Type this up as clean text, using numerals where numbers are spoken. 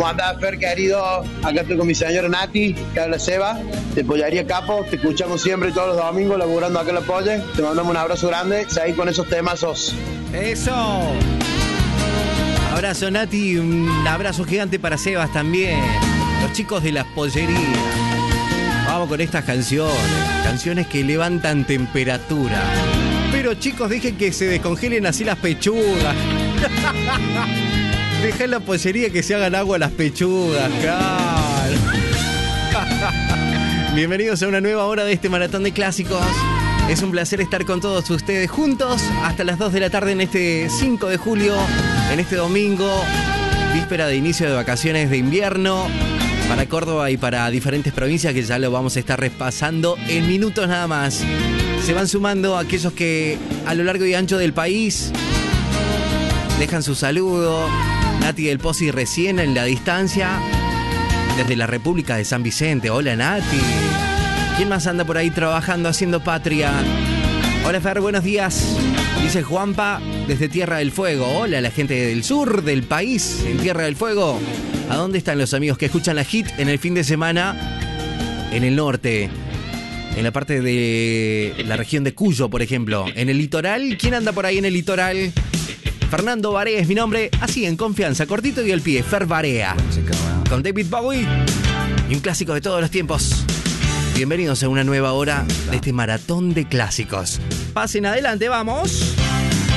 ¿Cómo andás, Fer, querido? Acá estoy con mi señora Nati, que habla Seba, de Pollería Capo. Te escuchamos siempre todos los domingos, laburando acá en la Polle. Te mandamos un abrazo grande. Seguí con esos temazos. ¡Eso! Abrazo, Nati. Un abrazo gigante para Sebas también. Los chicos de las pollerías. Vamos con estas canciones. Canciones que levantan temperatura. Pero, chicos, dejen que se descongelen así las pechugas. Dejen la pollería que se hagan agua las pechugas, claro. Bienvenidos a una nueva hora de este maratón de clásicos. Es un placer estar con todos ustedes juntos hasta las 2 de la tarde en este 5 de julio, en este domingo, víspera de inicio de vacaciones de invierno para Córdoba y para diferentes provincias, que ya lo vamos a estar repasando en minutos nada más. Se van sumando aquellos que a lo largo y ancho del país dejan su saludo. Nati del Pozzi recién en la distancia, desde la República de San Vicente. Hola, Nati. ¿Quién más anda por ahí trabajando, haciendo patria? Hola, Fer, buenos días. Dice Juanpa, desde Tierra del Fuego. Hola, la gente del sur del país, en Tierra del Fuego. ¿A dónde están los amigos que escuchan la hit en el fin de semana? En el norte, en la parte de la región de Cuyo, por ejemplo. En el litoral, ¿quién anda por ahí en el litoral? Fernando Barea es mi nombre, así en confianza, cortito y al pie, Fer Barea. Con David Bowie y un clásico de todos los tiempos. Bienvenidos a una nueva hora de este maratón de clásicos. Pasen adelante, vamos.